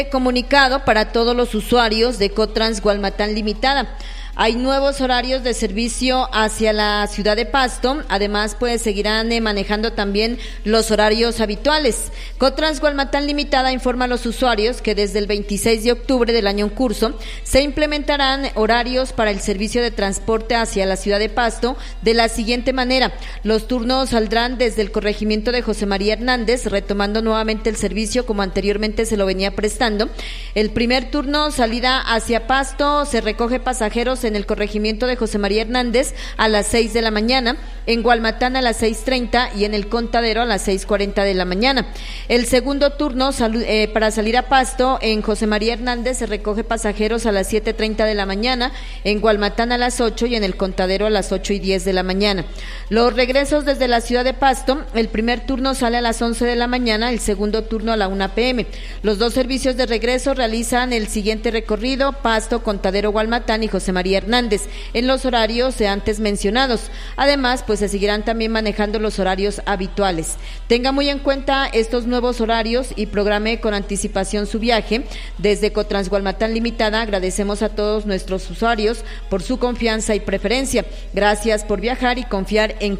Comunicado para todos los usuarios de Cotrans Gualmatán Limitada. Hay nuevos horarios de servicio hacia la ciudad de Pasto, además pues seguirán manejando también los horarios habituales. Cotrans Gualmatán Limitada informa a los usuarios que desde el 26 de octubre del año en curso se implementarán horarios para el servicio de transporte hacia la ciudad de Pasto de la siguiente manera. Los turnos saldrán desde el corregimiento de José María Hernández, retomando nuevamente el servicio como anteriormente se lo venía prestando. El primer turno, salida hacia Pasto, se recoge pasajeros en el corregimiento de José María Hernández a las 6 de la mañana, en Gualmatán a las 6:30 y en el Contadero a las 6:40 de la mañana. El segundo turno para salir a Pasto en José María Hernández se recoge pasajeros a las 7:30 de la mañana, en Gualmatán a las 8 y en el Contadero a las 8:10 de la mañana. Los regresos desde la ciudad de Pasto, el primer turno sale a las 11 de la mañana, el segundo turno a la 1 p.m. Los dos servicios de regreso realizan el siguiente recorrido: Pasto, Contadero, Gualmatán y José María Hernández, en los horarios antes mencionados. Además, pues se seguirán también manejando los horarios habituales. Tenga muy en cuenta estos nuevos horarios y programe con anticipación su viaje. Desde Cotrans Gualmatán Limitada agradecemos a todos nuestros usuarios por su confianza y preferencia. Gracias por viajar y confiar en